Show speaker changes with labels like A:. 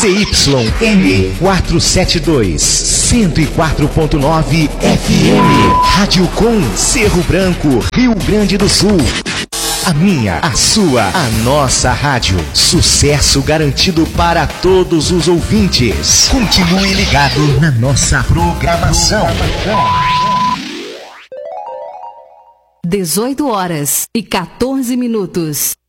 A: ZYM 472, 104.9 FM. Rádio Com, Cerro Branco, Rio Grande do Sul. A minha, a sua, a nossa rádio. Sucesso garantido para todos os ouvintes. Continue ligado na nossa programação.
B: 18 horas e 14 minutos.